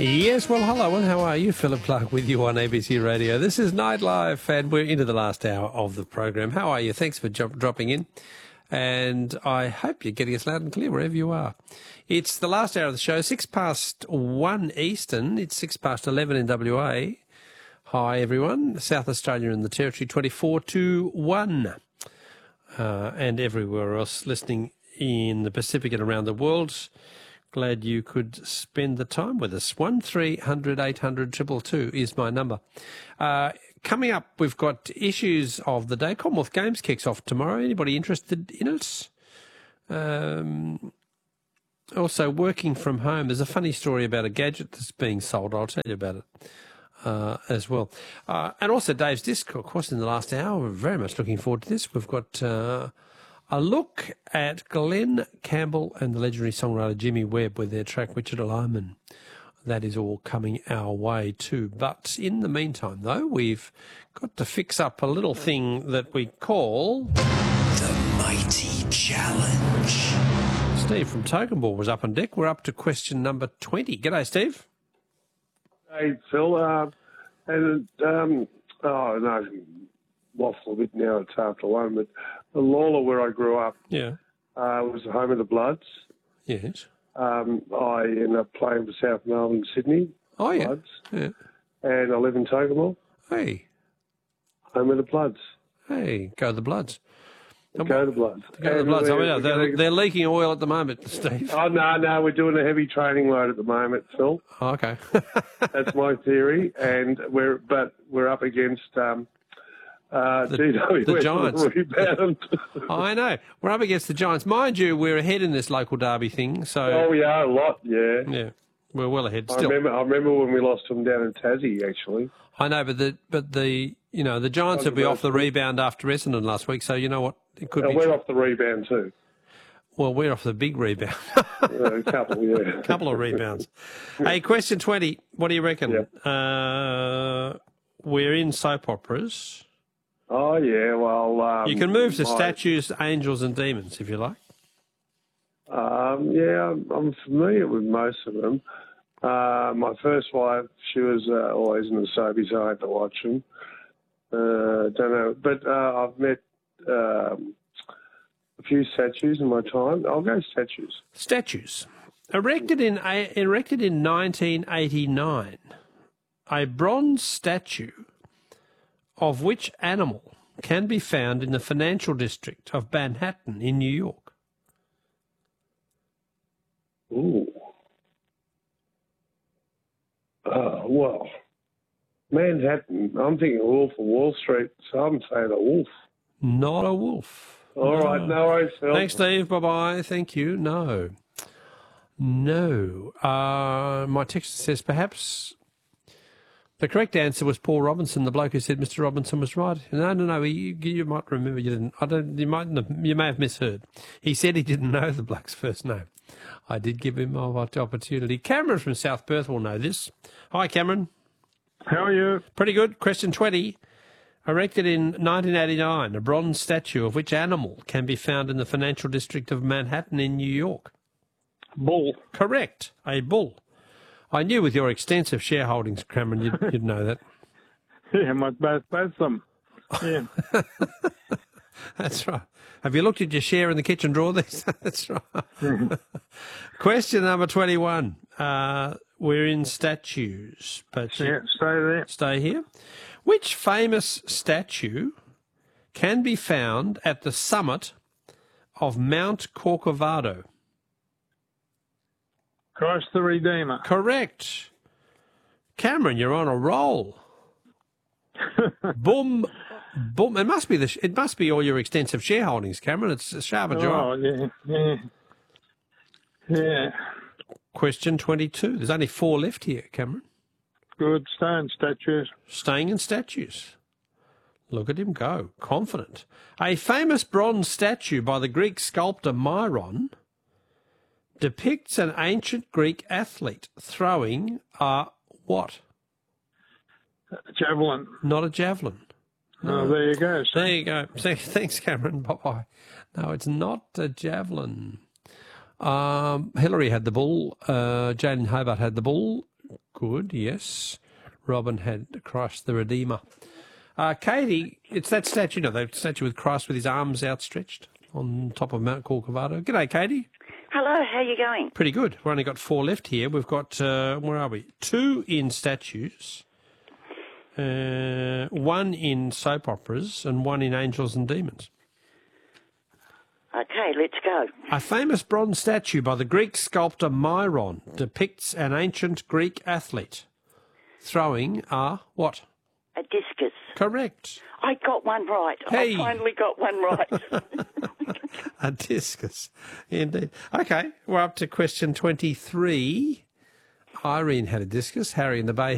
Yes, well, hello, and how are you? Philip Clark with you on ABC Radio. This is Nightlife, and we're into the last hour of the program. How are you? Thanks for dropping in, and I hope you're getting us loud and clear wherever you are. It's the last hour of the show, 1:06 Eastern. It's 11:06 in WA. Hi, everyone. South Australia and the Territory, 24-1. And everywhere else listening in the Pacific and around the world. Glad you could spend the time with us. 1300 800 222 is my number. Coming up, we've got issues of the day. Commonwealth Games kicks off tomorrow. Anybody interested in it? Also, working from home. There's a funny story about a gadget that's being sold. I'll tell you about it as well. And also Dave's Disc, of course, in the last hour. We're very much looking forward to this. We've got a look at Glenn Campbell and the legendary songwriter Jimmy Webb with their track Wichita Lineman. That is all coming our way too. But in the meantime, though, we've got to fix up a little thing that we call The Mighty Challenge. Steve from Tokamball was up on deck. We're up to question number 20. G'day, Steve. Hey, Phil. Waffle a bit now, it's after one, but Lawler, where I grew up, was the home of the Bloods. Yes. I ended up playing for South Melbourne, Sydney. Oh, yeah. Bloods. Yeah. And I live in Tokamball. Hey. Home of the Bloods. Hey, go the Bloods. Go the Bloods. Go the Bloods. They're leaking oil at the moment, Steve. Oh, no, we're doing a heavy training load at the moment, Phil. Oh, okay. That's my theory. And we're up against the Giants. Rebound. I know. We're up against the Giants. Mind you, we're ahead in this local derby thing. So. Oh, we are a lot, yeah. Yeah, we're well ahead still. I remember when we lost them down in Tassie, actually. I know, but the Giants will be off the rebound after Essendon last week, so you know what? It could be. We're off the rebound too. Well, we're off the big rebound. A couple, yeah. A couple of rebounds. Hey, question 20. What do you reckon? Yep. We're in soap operas. Oh, yeah, well... you can move to statues, angels and demons, if you like. I'm familiar with most of them. My first wife, she was always in the soapies, so I had to watch them. Don't know. But I've met a few statues in my time. I'll go statues. Statues. Erected in 1989, a bronze statue of which animal can be found in the financial district of Manhattan in New York? Ooh. Well, Manhattan, I'm thinking Wolf of Wall Street, so I'm saying a wolf. Not a wolf. All right, no worries, Phil. Thanks, Steve. Bye-bye. Thank you. No. My text says perhaps the correct answer was Paul Robinson, the bloke who said Mr. Robinson was right. No. You might remember you didn't. You may have misheard. He said he didn't know the bloke's first name. I did give him an opportunity. Cameron from South Perth will know this. Hi, Cameron. How are you? Pretty good. Question 20. Erected in 1989, a bronze statue of which animal can be found in the financial district of Manhattan in New York? Bull. Correct. A bull. I knew with your extensive shareholdings, Cameron, you'd know that. Yeah, both of them. Yeah. That's right. Have you looked at your share in the kitchen drawer? That's right. Question number 21. We're in statues. But yeah, stay there. Stay here. Which famous statue can be found at the summit of Mount Corcovado? Christ the Redeemer. Correct. Cameron, you're on a roll. Boom. Boom. It must be all your extensive shareholdings, Cameron. It's a sharp job. Oh, yeah. Question 22. There's only 4 left here, Cameron. Good. Stone statues. Staying in statues. Look at him go. Confident. A famous bronze statue by the Greek sculptor Myron depicts an ancient Greek athlete throwing a what? A javelin. Not a javelin. No. Oh, there you go. There you go. Thanks, Cameron. Bye-bye. No, it's not a javelin. Hillary had the bull. Jaden Hobart had the bull. Good, yes. Robin had Christ the Redeemer. Katie, it's that statue, the statue with Christ with his arms outstretched on top of Mount Corcovado. G'day, Katie. Hello, how are you going? Pretty good. We've only got 4 left here. We've got, where are we? 2 in statues, 1 in soap operas, and 1 in Angels and Demons. Okay, let's go. A famous bronze statue by the Greek sculptor Myron depicts an ancient Greek athlete throwing a what? A discus. Correct. I got one right. Hey. I finally got one right. A discus, indeed. Okay, we're up to question 23. Irene had a discus. Harry in the Bay